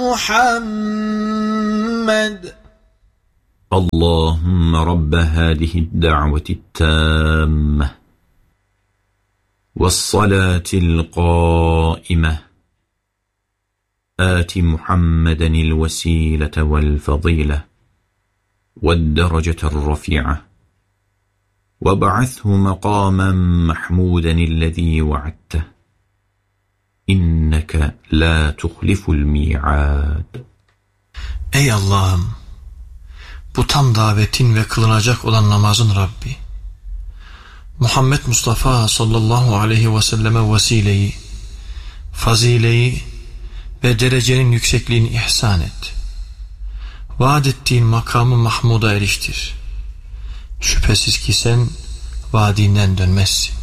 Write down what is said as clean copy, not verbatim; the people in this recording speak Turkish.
محمد اللهم رب هذه الدعوة التامة والصلاة القائمة آت محمدا الوسيلة والفضيلة والدرجة الرفيعة وابعثه مقاما محمودا الذي وعدته إنك لا تخلف الميعاد. Ey Allah'ım, bu tam davetin ve kılınacak olan namazın Rabbi, Muhammed Mustafa sallallahu aleyhi ve selleme vesileyi, fazileyi ve derecenin yüksekliğini ihsan et. Vaad ettiğin makamı Mahmud'a eriştir. Şüphesiz ki sen vaadinden dönmezsin.